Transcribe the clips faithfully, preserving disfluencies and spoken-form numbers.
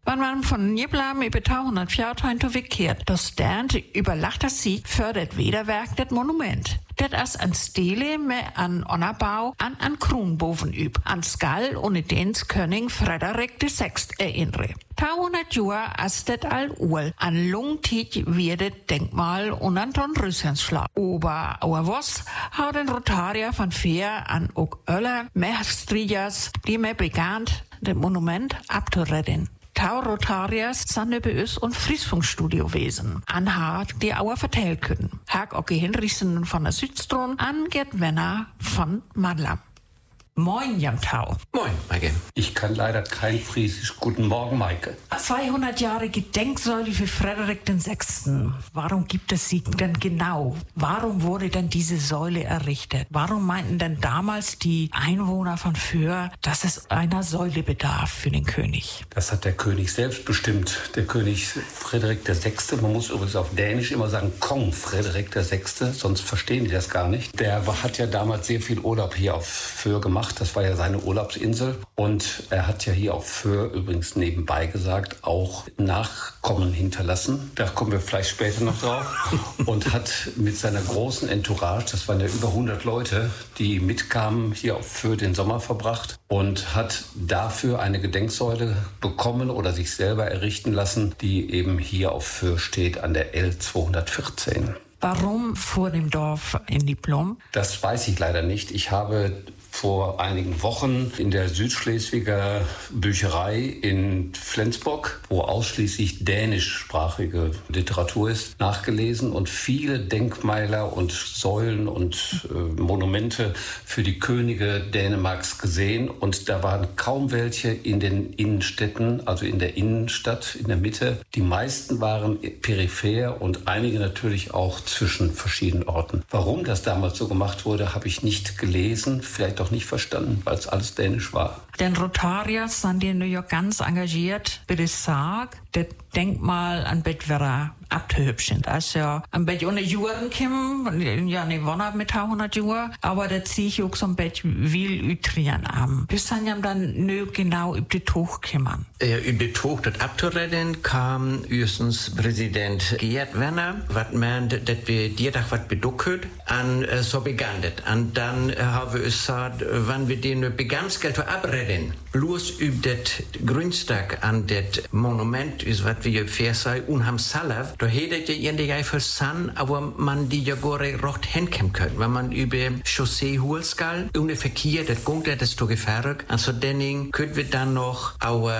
Wann man von Niblam über tausendvierhundert verkehrt, das Stand überlacht das Sieg fördert Wederwerk das Monument. Das ist an Stele mit an Onnerbau an an Kronboven üb, an Skall und dens König Frederik der Sechste erinnere. tausendvierhundert Jahre ist das all ul, an Lungtit wird das Denkmal und an den Rüssensschlag. Aber, aber was, hat den Rotarier von Feer an ook Öller, mehr Strias, die mehr bekannt, das Monument abzuretten. Tau Rotariers sind über uns und Friesfunkstudio wesen. An Hart, die Auer verteilt können. Hag Ocke Hinrichsen von der Südstron, an Gerd Wenner von Madlam. Moin, Jan Tau. Moin, Maike. Ich kann leider kein Friesisch. Guten Morgen, Maike. zweihundert Jahre Gedenksäule für Frederik der Sechste. Warum gibt es sie denn genau? Warum wurde denn diese Säule errichtet? Warum meinten denn damals die Einwohner von Föhr, dass es einer Säule bedarf für den König? Das hat der König selbst bestimmt. Der König Frederik der Sechste. Man muss übrigens auf Dänisch immer sagen, Kong Frederik der Sechste, sonst verstehen die das gar nicht. Der hat ja damals sehr viel Urlaub hier auf Föhr gemacht. Das war ja seine Urlaubsinsel. Und er hat ja hier auf Föhr, übrigens nebenbei gesagt, auch Nachkommen hinterlassen. Da kommen wir vielleicht später noch drauf. Und hat mit seiner großen Entourage, das waren ja über hundert Leute, die mitkamen, hier auf Föhr den Sommer verbracht. Und hat dafür eine Gedenksäule bekommen oder sich selber errichten lassen, die eben hier auf Föhr steht an der L zweihundertvierzehn. Warum vor dem Dorf in Diplom? Das weiß ich leider nicht. Ich habe vor einigen Wochen in der Südschleswiger Bücherei in Flensburg, wo ausschließlich dänischsprachige Literatur ist, nachgelesen und viele Denkmäler und Säulen und äh, Monumente für die Könige Dänemarks gesehen. Und da waren kaum welche in den Innenstädten, also in der Innenstadt, in der Mitte. Die meisten waren peripher und einige natürlich auch zwischen verschiedenen Orten. Warum das damals so gemacht wurde, habe ich nicht gelesen, vielleicht auch nicht verstanden, weil es alles dänisch war. Den Rotariers sind die New York ganz engagiert bei der Sarg, das Denkmal an Bettwerder abzuhübschen. Das ist ja ein bisschen ohne Juren kommen, ja nicht wundert mit hundert Jahren, aber da ziehe ich auch so ein bisschen viel ütrieren an. Bis dann ja dann nicht genau über die Tuch kümmern. Ja, über die Tuch, das abzuretten, kam üstens Präsident Gerd Wenner, was man, dass wir dir doch was beduckelt, an äh, so begann das. Und dann äh, haben wir gesagt, wann wir den begann, Geld abretten. Bloß über das Grünstag an das Monument, ist was wir fair sei, unham Salav, da hätte ihr die ja verstanden, aber man die ja gore rocht hinkommen können. Wenn man über Chaussee Hulskal, ohne Verkehr, das gungt ja das zu gefährlich. Also denning können wir dann noch auch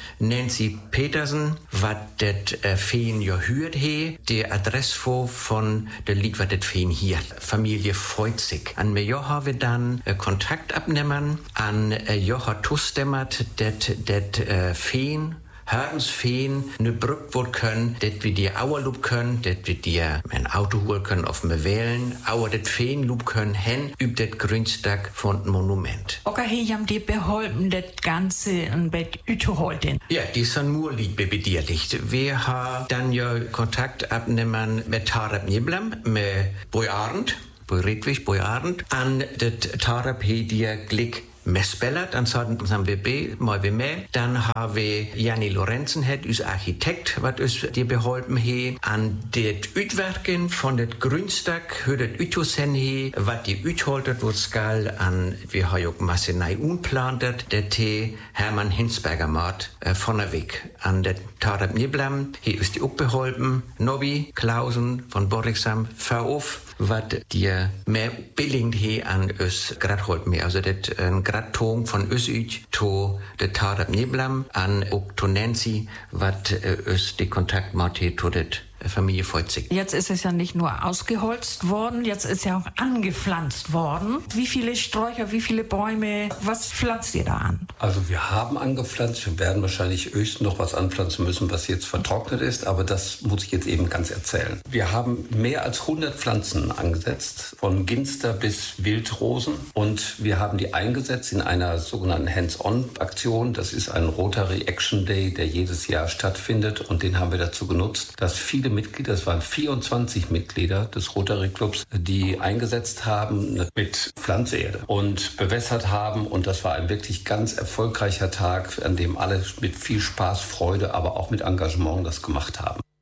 Nancy Petersen, was das äh, Feen ja hört he, die Adressfo von der Lied, was das Feen hier, Familie freut sich. An mir ja haben wir dann äh, Kontakt abnehmen, an äh, Jocha Tustemmert, das das äh, Feen, Hörensfeen ne Brück wohl können, dat wir dir Auerloop können, dat wir dir ein Auto holen können auf dem Wählen, Auer dat Feenloop können, hen üb dat Grünstag von Monument. Okay, hier haben die beholfen, das Ganze ein Bett üteholten. Ja, die sind nur lieb bebedierlicht. Wir haben dann ja Kontakt abnehmen mit Tarab Niblam, mit Boy Arndt, Boy Redwig, Boy Arndt, an dat Tarab he dir Glick Messbellert, dann haben wir B, mal wie mehr. Dann haben wir Janni Lorenzen, het, us Architekt, was uns dir beholfen he. An det Ütwerken von det Grünstag, hör det Ütusen he, was die Ütholtet wird skal, an, wir haben auch Massenei unplantet, der T. Hermann Hinsberger Mord, äh, von der Weg. An det Tarab Niblam, he ist die auch beholfen, Nobby, Klausen, von Borixam, Verauf, was dir mehr billingt he an us grad holt mir. Also det ein grad Ton von us üch to det Tarab Niblam an ook to Nancy, was us die Kontakt macht he to det Familie Feuzig. Jetzt ist es ja nicht nur ausgeholzt worden, jetzt ist ja auch angepflanzt worden. Wie viele Sträucher, wie viele Bäume, was pflanzt ihr da an? Also wir haben angepflanzt, wir werden wahrscheinlich höchstens noch was anpflanzen müssen, was jetzt vertrocknet ist, aber das muss ich jetzt eben ganz erzählen. Wir haben mehr als hundert Pflanzen angesetzt, von Ginster bis Wildrosen, und wir haben die eingesetzt in einer sogenannten Hands-on-Aktion. Das ist ein Rotary Action Day, der jedes Jahr stattfindet, und den haben wir dazu genutzt, dass viele Mitglieder, es waren vierundzwanzig Mitglieder des Rotary Clubs, die eingesetzt haben mit Pflanzerde und bewässert haben. Und das war ein wirklich ganz erfolgreicher Tag, an dem alle mit viel Spaß, Freude, aber auch mit Engagement das gemacht haben.